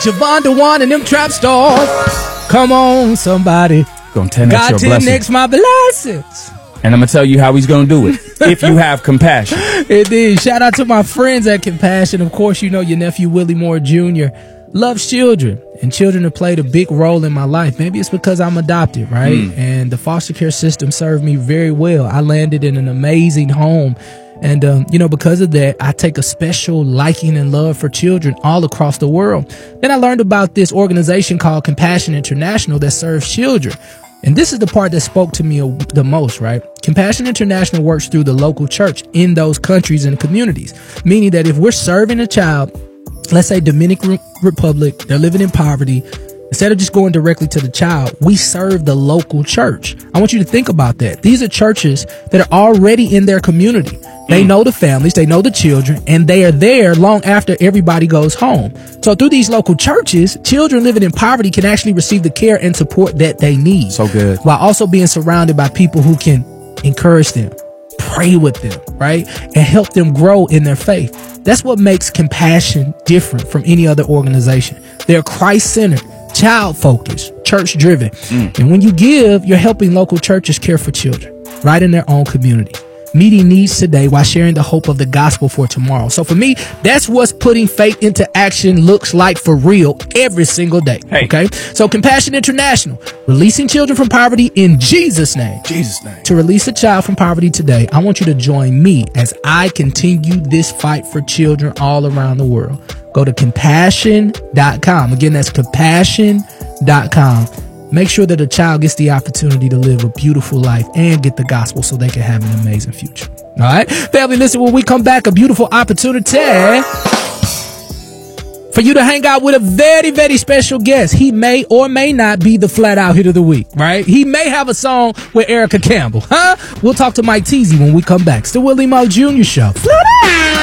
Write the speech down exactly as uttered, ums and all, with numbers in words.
Javon DeWan and them trap stars. Come on, somebody. Gonna ten X God your ten blessings. X my blessings. And I'm gonna tell you how he's gonna do it. If you have compassion. Indeed. Shout out to my friends at Compassion. Of course, you know your nephew Willie Moore Junior loves children, and children have played a big role in my life. Maybe it's because I'm adopted, right? Mm. And the foster care system served me very well. I landed in an amazing home. And, um, you know, because of that, I take a special liking and love for children all across the world. Then I learned about this organization called Compassion International that serves children. And this is the part that spoke to me the most, right? Compassion International works through the local church in those countries and communities, meaning that if we're serving a child, let's say Dominican Republic, they're living in poverty, instead of just going directly to the child, we serve the local church. I want you to think about that. These are churches that are already in their community. They mm. know the families, they know the children, and they are there long after everybody goes home. So through these local churches, children living in poverty can actually receive the care and support that they need. So good. While also being surrounded by people who can encourage them, pray with them, right? And help them grow in their faith. That's what makes Compassion different from any other organization. They're Christ-centered, child-focused, church-driven. Mm. And when you give, you're helping local churches care for children right in their own community, meeting needs today while sharing the hope of the gospel for tomorrow. So for me, that's what putting faith into action looks like for real every single day. Hey. Okay. So Compassion International, releasing children from poverty in Jesus' name. Jesus' name. To release a child from poverty today, I want you to join me as I continue this fight for children all around the world. Go to compassion dot com. Again, that's compassion dot com. Make sure that a child gets the opportunity to live a beautiful life and get the gospel so they can have an amazing future. All right, family, listen, when we come back, a beautiful opportunity for you to hang out with a very, very special guest. He may or may not be the flat out hit of the week, right? He may have a song with Erica Campbell, huh? We'll talk to Mike Teasy when we come back. It's the Willie Moore Junior Show. Flat out.